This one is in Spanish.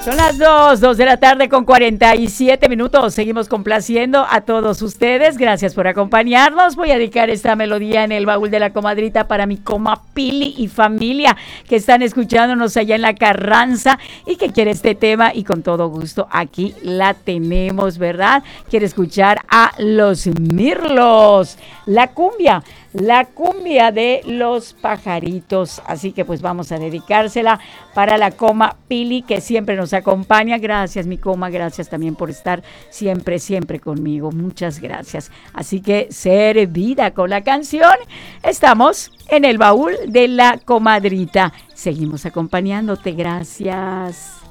Son las 2 de la tarde con 47 minutos. Seguimos complaciendo a todos ustedes. Gracias por acompañarnos. Voy a dedicar esta melodía en el baúl de la comadrita para mi coma Pili y familia que están escuchándonos allá en la Carranza y que quiere este tema y con todo gusto aquí la tenemos, ¿verdad? Quiere escuchar a Los Mirlos, la cumbia de los pajaritos. Así que pues vamos a dedicársela para la coma Pili que siempre nos acompaña. Gracias, mi coma, gracias también por estar siempre conmigo. Muchas gracias. Así que servida con la canción, estamos en el baúl de la comadrita. Seguimos acompañándote, gracias.